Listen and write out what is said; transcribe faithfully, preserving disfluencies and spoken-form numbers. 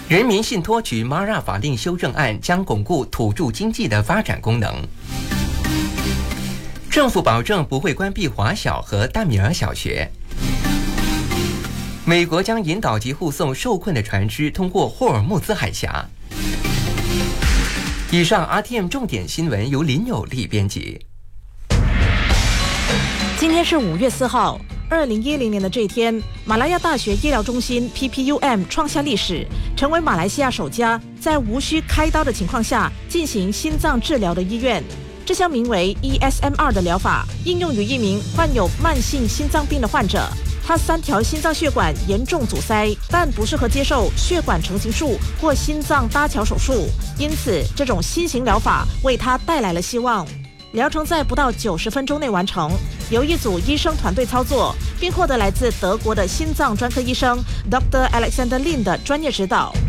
人民信托局 M A R A 法令修正案将巩固土著经济的发展功能。政府保证不会关闭华小和淡米尔小学。美国将引导及护送受困的船只通过霍尔木兹海峡。以上 R T M 重点新闻由林有利编辑。 今天是五月四号，二零一零年的这一天，马来亚大学医疗中心 P P U M 创下历史，成为马来西亚首家在无需开刀的情况下进行心脏治疗的医院。这项名为 E S M R 的疗法应用于一名患有慢性心脏病的患者。他三条心脏血管严重阻塞，但不适合接受血管成型术或心脏搭桥手术，因此这种新型疗法为他带来了希望。疗程在不到九十分钟内完成，由一组医生团队操作，并获得来自德国的心脏专科医生 Doctor Alexander Lin 的专业指导。